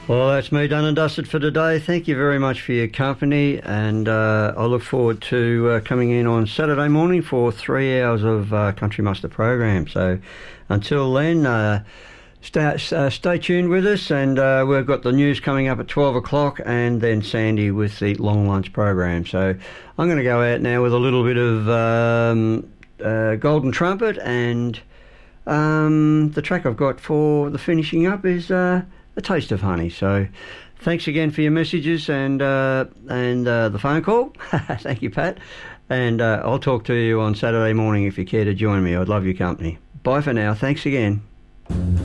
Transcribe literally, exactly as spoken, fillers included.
Well, that's me done and dusted for today. Thank you very much for your company, and uh, I look forward to uh, coming in on Saturday morning for three hours of uh, Country Muster program. So until then, uh, stay, uh, stay tuned with us, and uh, we've got the news coming up at twelve o'clock, and then Sandy with the long lunch program. So I'm going to go out now with a little bit of um, uh, Golden Trumpet, and um, the track I've got for the finishing up is... Uh, A Taste of Honey. So thanks again for your messages and uh, and uh, the phone call. Thank you, Pat. And uh, I'll talk to you on Saturday morning if you care to join me. I'd love your company. Bye for now. Thanks again.